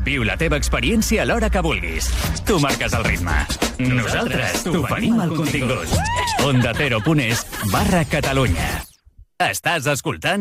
Viu la teva experiència a l'hora que vulguis. Tu marques el ritme. Nosaltres t'oferim el contingut. OndaCero.es/Catalunya. Estàs escoltant